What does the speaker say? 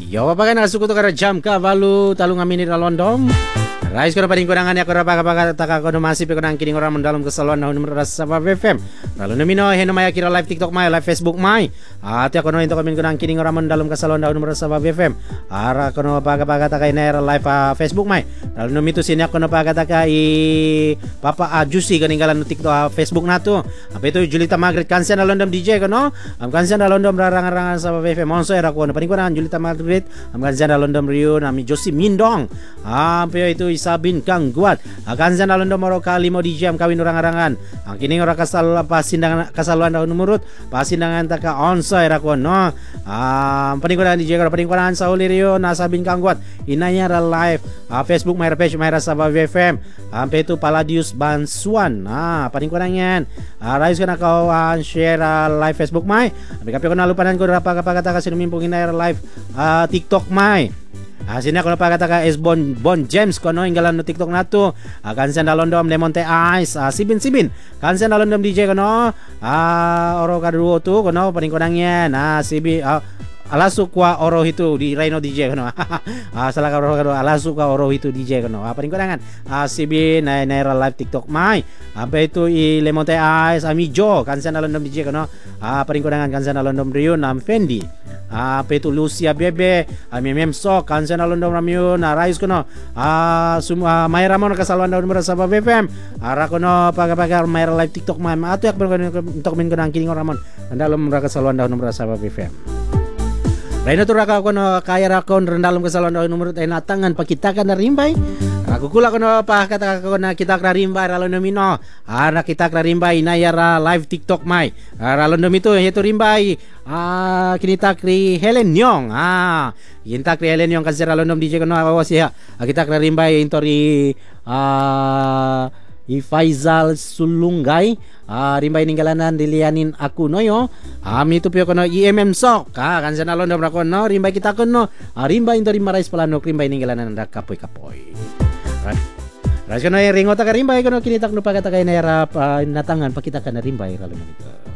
Yo apa kan suku to kara jam ka balu talung amini London. Rais kono paling kurangan ya kono paga taka kono masih pe kono kining orang mendalam kesaluan nahu nomor rasa FM. Lalu nomino heno maya kira live TikTok mai, live Facebook mai. Ati kono into kami kono kining orang mendalam kesaluan nahu nomor rasa FM. Ara kono paga taka ina live Facebook mai. Lalu nomito sini kono paga taka i Papa Ajusi keninggalan TikTok Facebook nato. Apa itu Julita Margaret kansen na London DJ kono. Am kansen na London rarangan sa FM. Monso era kono paling kurangan Julita Margaret. Am kansen na London Rio nami Josie Mindong. Ampe itu Sabin Kang Guat akan sana londo moro kali mau dijam kawin orang-orangan ang kining ora kasal pasindangan kasaluan daun numurut pasindangan taka onsay ra kono paningkuran DJ ko paningkuran sa ulirio na Sabin Kang Guat inanya ra live Facebook may page may ra sa FM ampe itu Paladius Bansuan paningkuran yan rais ko na ko share live Facebook may ampe kapi ko nalupanan ko ra pagkata kasi numimpong inaya live TikTok may sini ako napakataka is Bon James kono inggalan no TikTok nato kan sa London Lemonte Ice sibin kan sa London DJ kono oro kaduo tu kono paling konang yan sibi alasu kwa oro itu di Rhino DJ kono salah ka oro alasu kwa oro itu DJ kono paling konangan sibi na live TikTok mai apa itu i Lemonte Ice Amijo kan sa London DJ kono paling konangan kan sa London Rio nam Fendi apa itu Lucia Bebe Memso kan sa London Ramyo na Rais kono may ramon kasaluan daw numero sa FM ara kono paga may live TikTok mai ato yak untuk min kono ang kining ramon andalom ra kasaluan daw numero sa FM. Raino tu raka kono kaya rakon rendalom kasaluan daw numero tay natangan pakitakan na rimbay. Aku kula kono pa kata kono kita krarimbay ralo nomino. Ana kita krarimbay inayara live TikTok mai. Ralo nomito yeto rimbay. Kinita kri Helen Nyong. Kinita kri Helen Nyong kasi ralo nom DJ kono awas ya. Kita krarimbay intori Faizal Sulunggay rimbay ninggalanan dilianin aku noyo itu pio kono IMM sok kan sana londo brakono rimbay kita kono rimbay into rimarais palanok rimbay ninggalanan da kapoy ras kono ringo ta rimbay kono kinitak lupa kata kay naira natangan pakita ka na rimbay ralo nito.